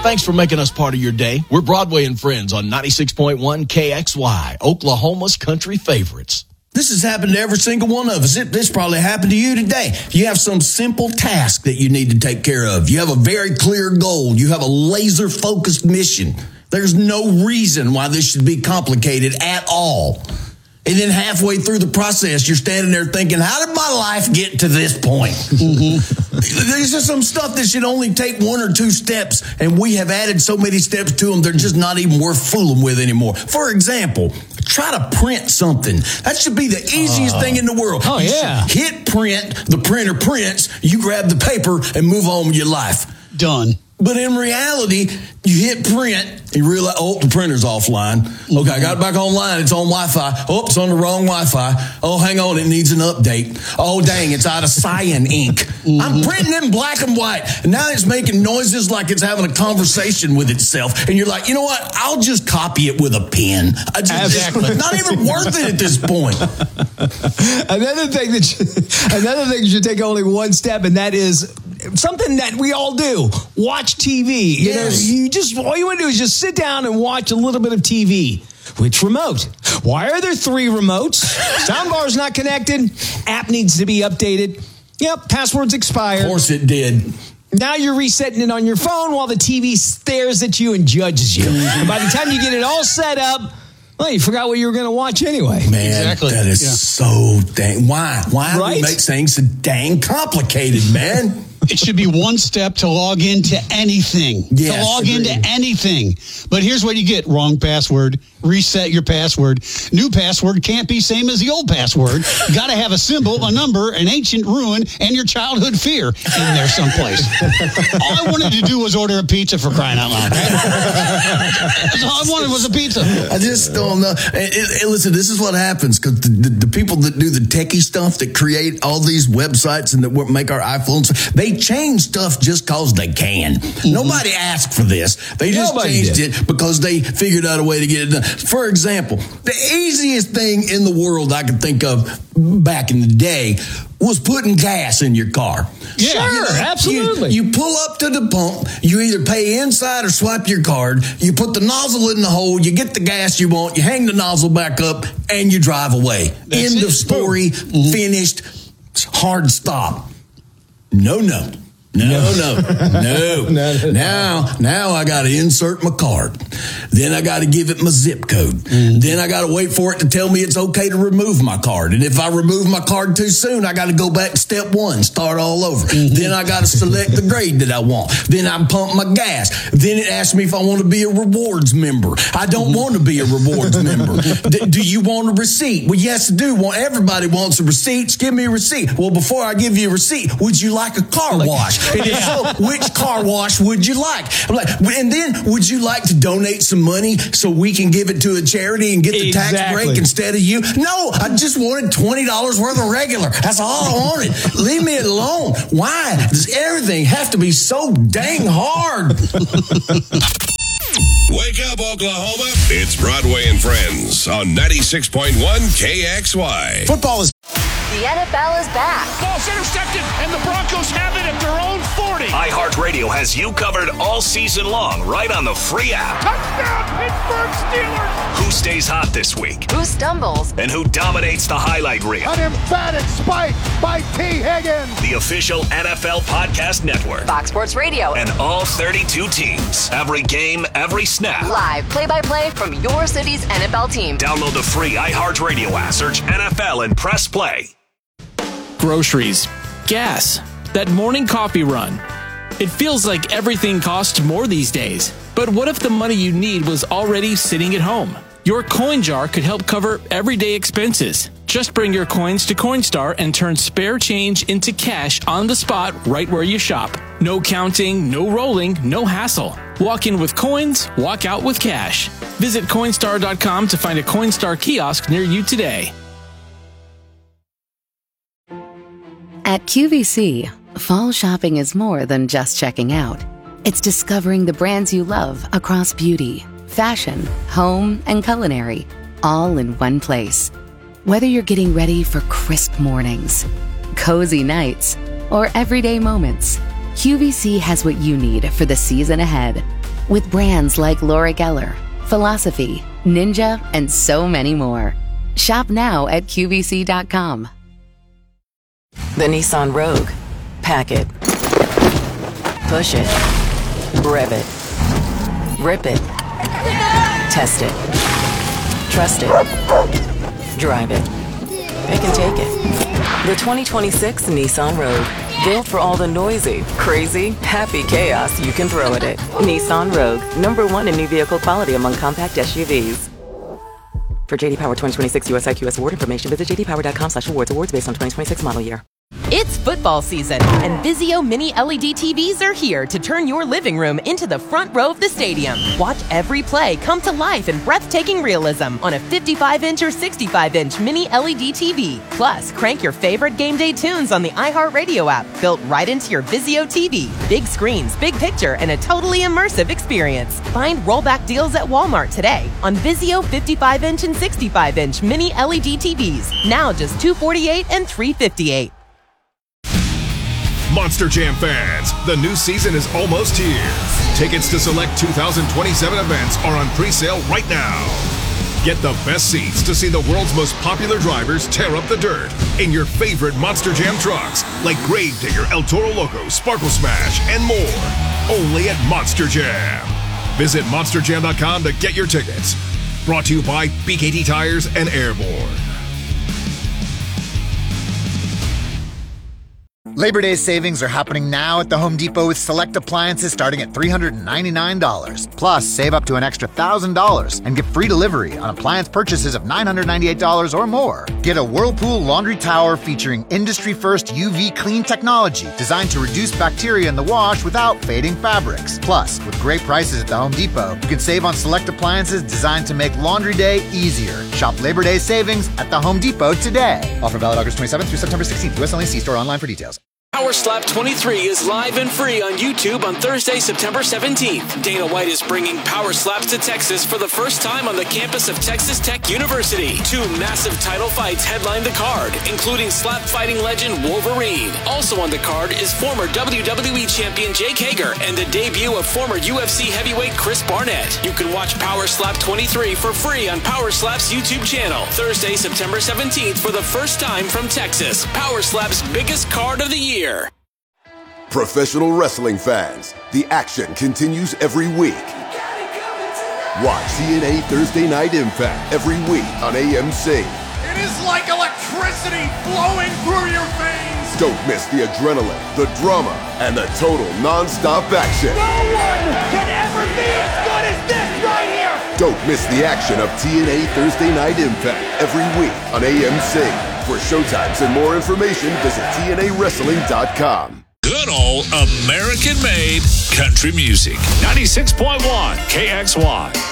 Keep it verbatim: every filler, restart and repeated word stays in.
Thanks for making us part of your day. We're Broadway and Friends on ninety-six point one K X Y, Oklahoma's country favorites. This has happened to every single one of us. It, this probably happened to you today. You have some simple task that you need to take care of. You have a very clear goal. You have a laser-focused mission. There's no reason why this should be complicated at all. And then halfway through the process, you're standing there thinking, how did my life get to this point? Mm-hmm. There's just some stuff that should only take one or two steps, and we have added so many steps to them, they're just not even worth fooling with anymore. For example, try to print something. That should be the easiest uh, thing in the world. Oh, you yeah. Hit print, the printer prints, you grab the paper, and move on with your life. Done. But in reality, you hit print, you realize, oh, the printer's offline. Okay, I got it back online. It's on Wi-Fi. Oh, it's on the wrong Wi-Fi. Oh, hang on, it needs an update. Oh, dang, it's out of cyan ink. Mm-hmm. I'm printing in black and white, and now it's making noises like it's having a conversation with itself. And you're like, you know what? I'll just copy it with a pen. I just, exactly. It's not even worth it at this point. Another thing that you, another thing should take only one step, and that is something that we all do: watch T V. You Yes. know, you just all you want to do is just sit down and watch a little bit of T V. Which remote? Why are there three remotes? Soundbar's not connected. App needs to be updated. Yep, password's expired. Of course it did. Now you're resetting it on your phone while the T V stares at you and judges you. And by the time you get it all set up, well, you forgot what you were going to watch anyway. Man, exactly. that is yeah. so dang. Why? Why right? do we make things so dang complicated, man? It should be one step to log into anything. Yes, to log agreed. into anything. But here's what you get. Wrong password. Reset your password. New password can't be same as the old password. Got to have a symbol, a number, an ancient ruin, and your childhood fear in there someplace. All I wanted to do was order a pizza, for crying out loud. Right? That's all I wanted was a pizza. I just don't know. And, and, and listen, this is what happens because the, the, the people that do the techie stuff that create all these websites and that make our iPhones, they change stuff just because they can. Mm-hmm. Nobody asked for this. They just Nobody changed did. it because they figured out a way to get it done. For example, the easiest thing in the world I could think of back in the day was putting gas in your car. Yeah, sure, you know, absolutely. You, you pull up to the pump, you either pay inside or swipe your card, you put the nozzle in the hole, you get the gas you want, you hang the nozzle back up, and you drive away. That's End it. of story, mm-hmm. Finished, hard stop. No, no. No, no, no. no, no. Now, now I got to insert my card. Then I got to give it my zip code. Mm-hmm. Then I got to wait for it to tell me it's okay to remove my card. And if I remove my card too soon, I got to go back to step one, start all over. Mm-hmm. Then I got to select the grade that I want. Then I pump my gas. Then it asks me if I want to be a rewards member. I don't mm-hmm. want to be a rewards member. D- do you want a receipt? Well, yes, I do. Well, everybody wants a receipt. Just give me a receipt. Well, before I give you a receipt, would you like a car wash? And if so, which car wash would you like? I'm like, and then would you like to donate some money so we can give it to a charity and get the exactly. tax break instead of you? No, I just wanted twenty dollars worth of regular. That's all I wanted. Leave me alone. Why does everything have to be so dang hard? Wake up, Oklahoma. It's Broadway and Friends on ninety-six point one K X Y. Football is... The N F L is back. Ball's intercepted, and the Broncos have it at their own forty. iHeartRadio has you covered all season long, right on the free app. Touchdown, Pittsburgh Steelers. Who stays hot this week? Who stumbles? And who dominates the highlight reel? An emphatic spike by T. Higgins. The official N F L podcast network. Fox Sports Radio. And all thirty-two teams. Every game, every snap. Live play-by-play from your city's N F L team. Download the free iHeartRadio app. Search N F L and press play. Groceries, gas, that morning coffee run. It feels like everything costs more these days. But what if the money you need was already sitting at home? Your coin jar could help cover everyday expenses. Just bring your coins to Coinstar and turn spare change into cash on the spot right where you shop. No counting, no rolling, no hassle. Walk in with coins, walk out with cash. Visit Coinstar dot com to find a Coinstar kiosk near you today. At Q V C, fall shopping is more than just checking out. It's discovering the brands you love across beauty, fashion, home, and culinary, all in one place. Whether you're getting ready for crisp mornings, cozy nights, or everyday moments, Q V C has what you need for the season ahead. With brands like Laura Geller, Philosophy, Ninja, and so many more. Shop now at Q V C dot com. The Nissan Rogue. Pack it. Push it. Rev it. Rip it. Test it. Trust it. Drive it. It can take it. The twenty twenty-six Nissan Rogue. Built for all the noisy, crazy, happy chaos you can throw at it. Nissan Rogue. Number one in new vehicle quality among compact S U Vs. For J D Power twenty twenty-six U S I Q S award information, visit j d power dot com slash awards. Awards based on twenty twenty-six model year. It's football season, and Vizio Mini L E D T Vs are here to turn your living room into the front row of the stadium. Watch every play come to life in breathtaking realism on a fifty-five inch or sixty-five inch Mini L E D T V. Plus, crank your favorite game day tunes on the iHeartRadio app, built right into your Vizio T V. Big screens, big picture, and a totally immersive experience. Find rollback deals at Walmart today on Vizio fifty-five inch and sixty-five inch Mini L E D T Vs. Now just two hundred forty-eight dollars and three hundred fifty-eight dollars. Monster Jam fans, the new season is almost here. Tickets to select two thousand twenty-seven events are on pre-sale right now. Get the best seats to see the world's most popular drivers tear up the dirt in your favorite Monster Jam trucks like Gravedigger, El Toro Loco, Sparkle Smash, and more. Only at Monster Jam. Visit monster jam dot com to get your tickets. Brought to you by B K T Tires and Airborne. Labor Day savings are happening now at the Home Depot with select appliances starting at three hundred ninety-nine dollars. Plus, save up to an extra one thousand dollars and get free delivery on appliance purchases of nine hundred ninety-eight dollars or more. Get a Whirlpool laundry tower featuring industry-first U V clean technology designed to reduce bacteria in the wash without fading fabrics. Plus, with great prices at the Home Depot, you can save on select appliances designed to make laundry day easier. Shop Labor Day savings at the Home Depot today. Offer valid August twenty-seventh through September sixteenth. U S only. See store online for details. Power Slap twenty-three is live and free on YouTube on Thursday, September seventeenth. Dana White is bringing Power Slaps to Texas for the first time on the campus of Texas Tech University. Two massive title fights headline the card, including slap fighting legend Wolverine. Also on the card is former W W E champion Jake Hager and the debut of former U F C heavyweight Chris Barnett. You can watch Power Slap twenty-three for free on Power Slap's YouTube channel. Thursday, September seventeenth for the first time from Texas. Power Slap's biggest card of the year. Professional wrestling fans, the action continues every week. Watch T N A Thursday Night Impact every week on A M C. It is like electricity flowing through your veins. Don't miss the adrenaline, the drama, and the total non-stop action. No one can ever be as good as this right here. Don't miss the action of T N A Thursday Night Impact every week on A M C. For showtimes and more information, visit T N A wrestling dot com. Good old American-made country music. ninety-six point one K X Y.